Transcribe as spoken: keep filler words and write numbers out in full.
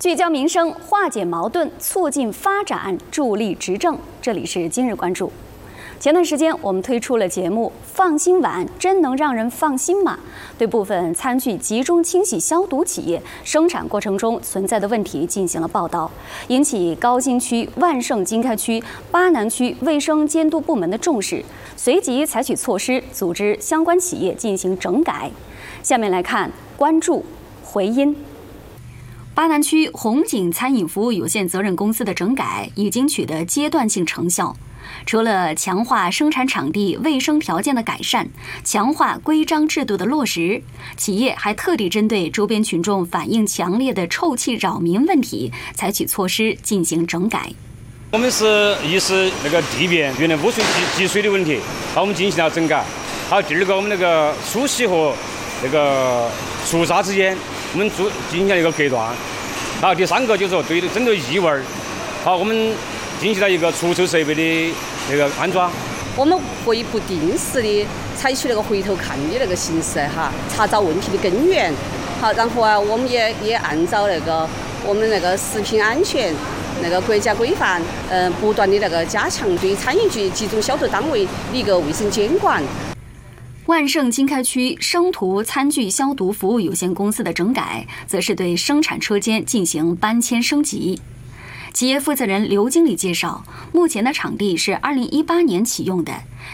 聚焦民生，化解矛盾，促进发展，助力执政。这里是今日关注。前段时间，我们推出了节目《放心碗真能让人放心吗》，对部分餐具集中清洗消毒企业生产过程中存在的问题进行了报道，引起高新区、万盛经开区、巴南区卫生监督部门的重视，随即采取措施，组织相关企业进行整改。下面来看关注回音。巴南区红景餐饮服务有限责任公司的整改已经取得阶段性成效。除了强化生产场地卫生条件的改善，强化规章制度的落实，企业还特地针对周边群众反映强烈的臭气扰民问题，采取措施进行整改。 我们是一是那个地面原来污水积积水的问题，把我们进行了整改。还有第二个，我们那个梳洗和那个厨渣之间，我们做进行了一个隔断。还有第三个就是说，对针对异味儿，好，我们进行了一个除臭设备的那个安装。 我们会不定时的采取那个回头看的那个形式哈，查找问题的根源。好，然后啊，我们也也按照那个我们那个食品安全那个国家规范，嗯、呃，不断的那个加强对餐饮局集中消毒单位的一个卫生监管。 万盛经开区生图餐具消毒服务有限公司的整改，则是对生产车间进行搬迁升级。企业负责人刘经理介绍，目前的场地是二零一八年启用的，